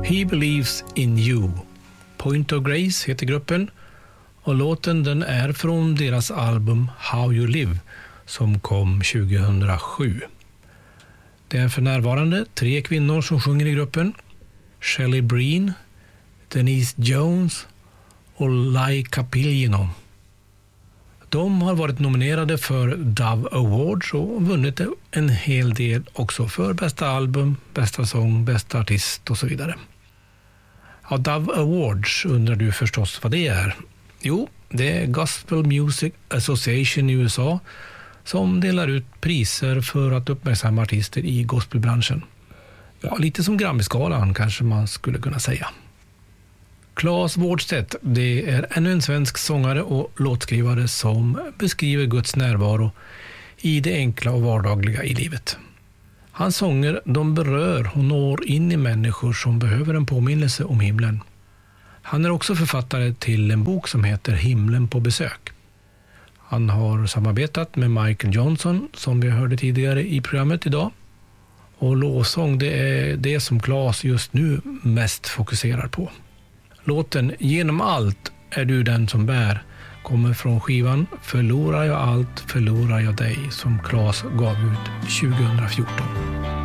He Believes in You. Point of Grace heter gruppen och låten den är från deras album How You Live som kom 2007. Det är för närvarande 3 kvinnor som sjunger i gruppen. Shelley Breen, Denise Jones och Lai Capillino. De har varit nominerade för Dove Awards och vunnit en hel del också för bästa album, bästa sång, bästa artist och så vidare. Ja, Dove Awards undrar du förstås vad det är. Jo, det är Gospel Music Association i USA som delar ut priser för att uppmärksamma artister i gospelbranschen. Ja, lite som Grammy-skalan kanske man skulle kunna säga. Claes Wårdstedt, det är ännu en svensk sångare och låtskrivare som beskriver Guds närvaro i det enkla och vardagliga i livet. Hans sånger, de berör och når in i människor som behöver en påminnelse om himlen. Han är också författare till en bok som heter Himlen på besök. Han har samarbetat med Michael Johnson som vi hörde tidigare i programmet idag. Och lovsång, det är det som Claes just nu mest fokuserar på. Låten Genom allt är du den som bär kommer från skivan Förlorar jag allt, förlorar jag dig som Claes gav ut 2014.